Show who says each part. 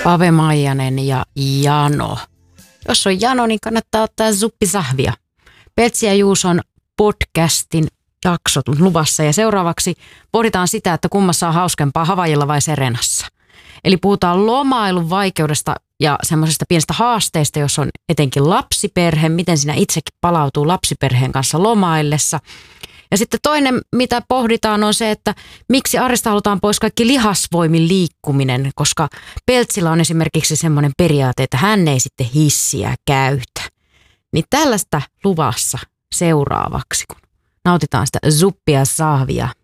Speaker 1: Pave Maijanen ja Jano. Jos on Jano, niin kannattaa ottaa suppisahvia. Peltsi ja Juuson podcastin jaksot luvassa ja seuraavaksi pohditaan sitä, että kummassa on hauskempaa, Havaijilla vai Serenassa. Eli puhutaan lomailun vaikeudesta ja semmoisesta pienestä haasteista, jos on etenkin lapsiperhe, miten sinä itsekin palautuu lapsiperheen kanssa lomaillessa. Ja sitten toinen, mitä pohditaan, on se, että miksi arjesta halutaan pois kaikki lihasvoimin liikkuminen, koska Peltsillä on esimerkiksi semmoinen periaate, että hän ei sitten hissiä käytä. Niin tällaista luvassa seuraavaksi, kun nautitaan sitä zuppia sahvia.